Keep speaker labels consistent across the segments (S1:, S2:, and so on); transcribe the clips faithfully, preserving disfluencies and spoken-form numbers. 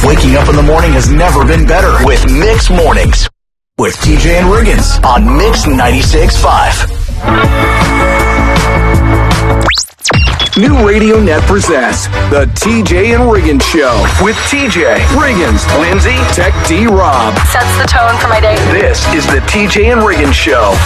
S1: Waking up in the morning has never been better with Mix Mornings with T J and Riggins on Mix ninety-six point five. New Radio Net presents the T J and Riggins Show with T J, Riggins, Lindsay, Tech D Rob.
S2: Sets the tone for my day.
S1: This is the T J and Riggins Show.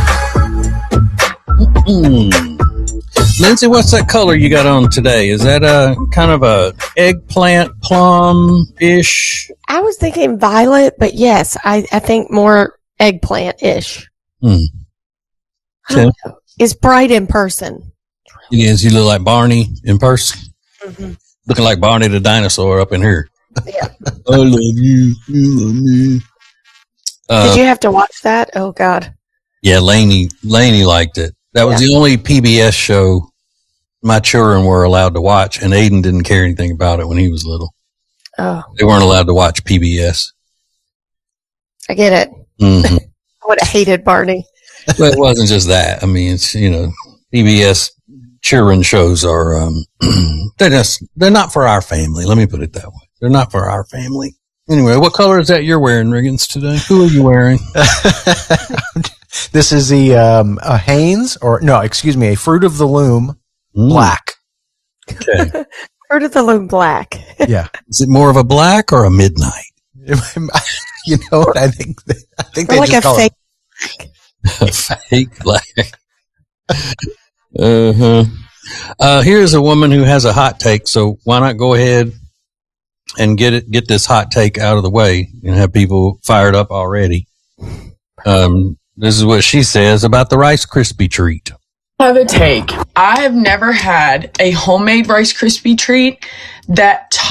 S3: Mm. Lindsay, what's that color you got on today? Is that a kind of a eggplant plum-ish?
S4: I was thinking violet, but yes, I, I think more eggplant-ish.
S3: Hmm. Okay.
S4: It's bright in person.
S3: It is. You look like Barney in person.
S4: Mm-hmm.
S3: Looking like Barney the dinosaur up in here.
S4: Yeah.
S3: I love you. You love me. Uh,
S4: Did you have to watch that? Oh, God.
S3: Yeah, Lainey, Lainey liked it. That was yeah. the only P B S show my children were allowed to watch, and Aiden didn't care anything about it when he was little.
S4: Oh.
S3: They weren't allowed to watch P B S.
S4: I get it.
S3: Mm-hmm.
S4: I would have hated Barney.
S3: But it wasn't just that. I mean, it's, you know, P B S children shows are, um, they're just, they're not for our family. Let me put it that way. They're not for our family. Anyway, what color is that you're wearing, Riggins, today? Who are you wearing?
S5: This is the um, a Hanes, or no, excuse me, a Fruit of the Loom
S3: mm.
S5: black.
S3: Okay.
S4: Fruit of the Loom black.
S5: Yeah.
S3: Is it more of a black or a midnight?
S5: You know what? I think I think
S4: or
S5: they
S4: like
S5: just
S4: a
S5: call
S4: fake
S5: it
S3: a fake black. uh-huh. Uh Here's a woman who has a hot take, so why not go ahead and get it, get this hot take out of the way and have people fired up already. Um, this is what she says about the Rice Krispie treat.
S6: I have a take. I have never had a homemade Rice Krispie treat that